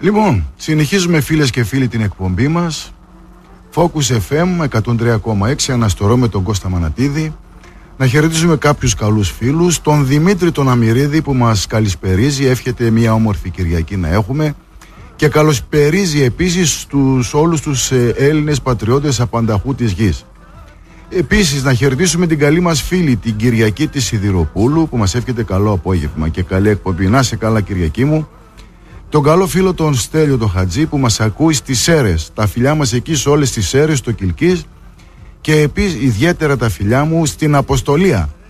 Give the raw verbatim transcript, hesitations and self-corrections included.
Λοιπόν, συνεχίζουμε φίλες και φίλοι την εκπομπή μας. Focus εφ εμ εκατόν τρία κόμμα έξι, αναστορώ με τον Κώστα Μανατίδη. Να χαιρετήσουμε κάποιους καλούς φίλους. Τον Δημήτρη τον Αμυρίδη που μας καλησπερίζει, εύχεται μια όμορφη Κυριακή να έχουμε. Και καλωσπερίζει επίσης τους, όλους τους ε, Έλληνες πατριώτες απανταχού της γης. Επίσης να χαιρετήσουμε την καλή μας φίλη την Κυριακή της Σιδηροπούλου που μας εύχεται καλό απόγευμα και καλή εκπομπή. Να σε καλά Κυριακή μου. Τον καλό φίλο τον Στέλιο τον Χατζή που μας ακούει στις Σέρρες. Τα φιλιά μας εκεί σε όλες τις Σέρρες, στο Κιλκής. Και επίσης ιδιαίτερα τα φιλιά μου στην Αποστολία.